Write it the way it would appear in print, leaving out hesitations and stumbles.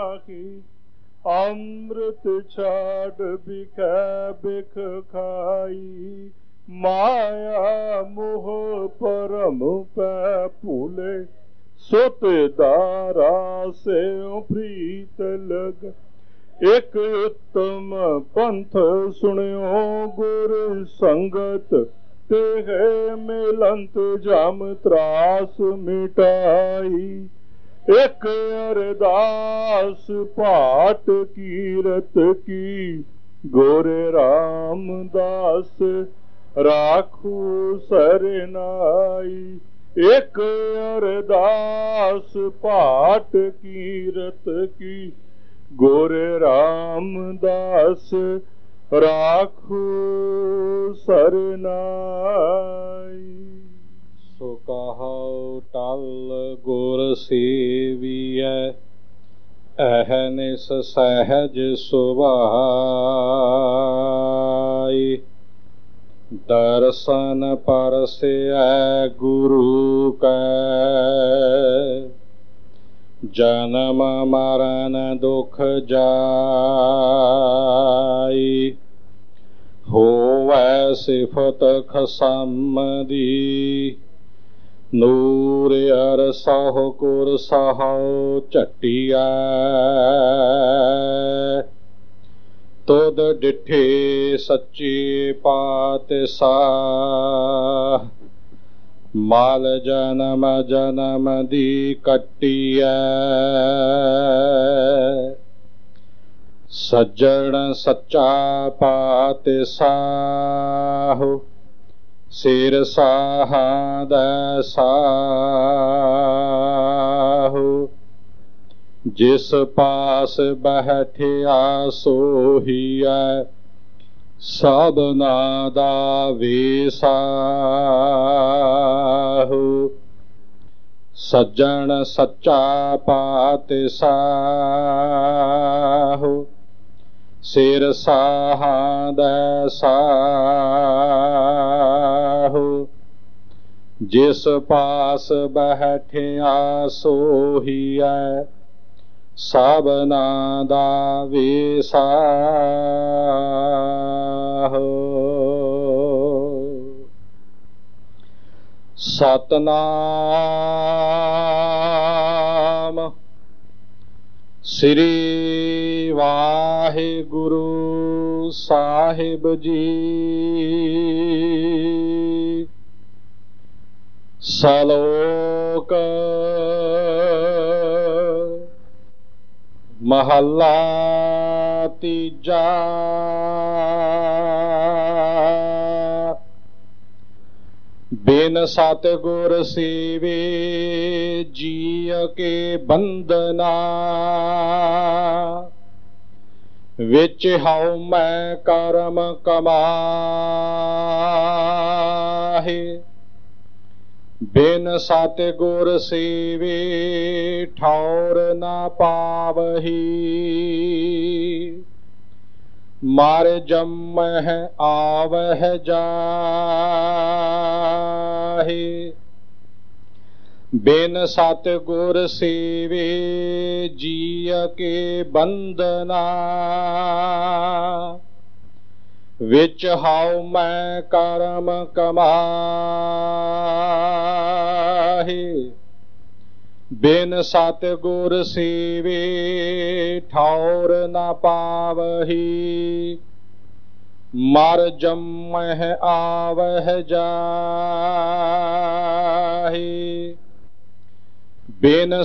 ਅੰਮ੍ਰਿਤ ਛਾੜ ਬਿਖੈ ਬਿਖ ਖਾਈ, ਮਾਇਆ ਮੋਹ ਪਰਮ ਪੈ ਭੂਲੇ, ਸੁਤ ਦਾਰਾ ਸਿਉ ਪ੍ਰੀਤ ਲਗ। ਇਕ ਉਤਮ ਪੰਥ ਸੁਣਿਓ ਗੁਰ ਸੰਗਤ, ਤੇ ਮਿਲੰਤ ਜਮ ਤਰਾਸ ਮਿਟਾਈ। ਇਕ ਅਰਦਾਸ ਪਾਠ ਕੀਰਤ ਕੀ, ਗੋਰੇ ਰਾਮਦਾਸ ਰਾਖੂ ਸਰਨਾਈ। ਇਕ ਅਰਦਾਸ ਪਾਠ ਕੀਰਤ ਕੀ, ਗੋਰੇ ਰਾਮਦਾਸ ਰਾਖੂ ਸਰਨਾਈ। ਸੋ ਕਹੋ ਟਲ ਗੁਰ ਸੇਵੀਐ, ਅਹਨਿਸ ਸਹਿਜ ਸੁਭਾਈ। ਦਰਸ਼ਨ ਪਰਸੈ ਗੁਰੂ ਕੈ, ਜਨਮ ਮਰਨ ਦੁਖ ਜਾਈ। ਹੋਵੈ ਸਿਫਤ ਖਸਮ ਦੀ, ਨੂਰ ਅਰਸਹੁ ਗੁਰ ਸਹੁ ਝਟੀਐ। ਤੁਧ ਡਿਠੇ ਸੱਚੇ ਪਾਤਸ਼ਾਹ, ਮਾਲ ਜਨਮ ਜਨਮ ਦੀ ਕੱਟੀਐ। ਸੱਜਣ ਸੱਚਾ ਪਾਤਸ਼ਾਹ, ਸਿਰ ਸਾਹਾਦੈ ਸਾਹੁ। ਜਿਸ ਪਾਸ ਬੈਠਿਆ ਸੋਹੀਐ, ਸਭਨਾ ਦਾ ਵੇਸਾਹੁ। ਸੱਜਣ ਸੱਚਾ ਪਾਤਸ਼ਾਹ, ਸਿਰ ਸਾਹਾਦੈ ਸਾਹੁ। ਜਿਸ ਪਾਸ ਬੈਠਿਆ ਸੋਹੀਐ, ਸਭਨਾ ਦਾ ਵੇਸਾਹੁ। ਸਤਨਾਮ ਸ੍ਰੀ ਵਾਹਿਗੁਰੂ ਸਾਹਿਬ ਜੀ। ਸ਼ਲੋਕ ਮਹੱਲਾ ਤੀਜਾ। ਬਿਨ ਸਤਿਗੁਰ ਸੇਵੇ ਜੀਅ ਕੇ ਬੰਧਨਾ, ਵਿੱਚ ਹਉ ਮੈਂ ਕਰਮ ਕਮਾਹੇ। ਬਿਨ ਸਤਿਗੁਰ ਸੇਵੇ ਠੌਰ ਨਾ ਪਾਵਹੀ, ਮਰ ਜੰਮਹਿ ਆਵਹਿ ਜਾਹੇ। ਬਿਨ ਸਤਿਗੁਰ ਸੇਵੇ ਜੀਅ ਕੇ ਬੰਧਨਾ, ਵਿੱਚ ਹਉ ਮੈਂ ਕਰਮ ਕਮਾਹੇ। ਬਿਨ ਸਤਿਗੁਰ ਸੇਵੇ ਠੌਰ ਨਾ ਪਾਵਹੀ, ਮਰ ਜੰਮਹਿ ਆਵਹਿ ਜਾਹੇ। ਬਿਨ